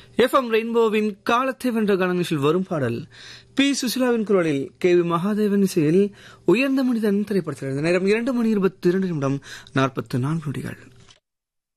FM ரெயின்போவின் காலத்தை வென்ற காலநிலையில் வரும் பாடல் பி சுசிலாவின் குரலில் கே வி மகாதேவன் இசையில் உயர்ந்த மனிதன் திரைப்படத்தில் நேரம் 2:22 44